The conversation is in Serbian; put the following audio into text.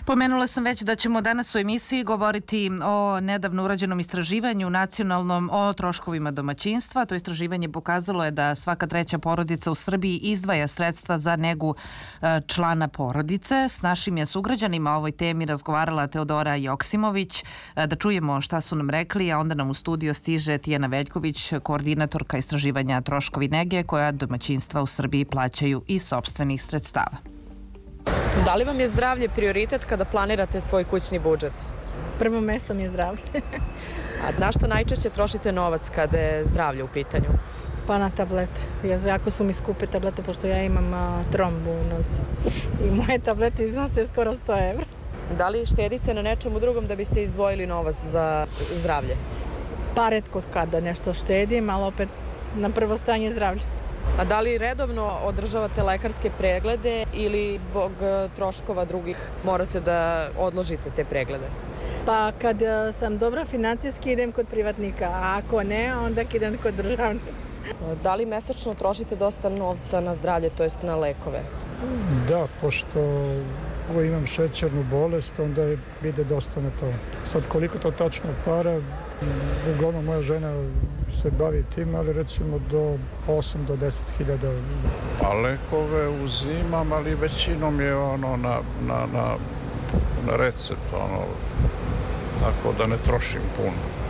Pomenula sam već da ćemo danas u emisiji govoriti o nedavno urađenom istraživanju nacionalnom o troškovima domaćinstva. To istraživanje pokazalo je da svaka treća porodica u Srbiji izdvaja sredstva za negu člana porodice. S našim je sugrađanima o ovoj temi razgovarala Teodora Joksimović. Da čujemo šta su nam rekli, a onda nam u studio stiže Tijana Veljković, koordinatorka istraživanja troškovi nege koja domaćinstva u Srbiji plaćaju iz sopstvenih sredstava. Da li vam je zdravlje prioritet kada planirate svoj kućni budžet? Prvo mesto mi je zdravlje. A na što najčešće trošite novac kada je zdravlje u pitanju? Pa na tablete. Jako su mi skupe tablete, pošto ja imam trombu u nozi. I moje tablete iznose skoro 100 evra. Da li štedite na nečemu drugom da biste izdvojili novac za zdravlje? Pa retko kada nešto štedim, ali opet na prvo stanje zdravlje. A da li redovno održavate lekarske preglede ili zbog troškova drugih morate da odložite te preglede? Pa kad sam dobra financijski idem kod privatnika, a ako ne, onda idem kod državnika. Da li mesečno trošite dosta novca na zdravlje, to jest na lekove? Da, pošto imam šećernu bolest, onda ide dosta na to. Sad koliko to tačno para, uglavnom moja žena se bavi tim, ali recimo do 8 do 10 hiljada. Pa lekove uzimam, ali većinom je na recept, tako da ne trošim puno.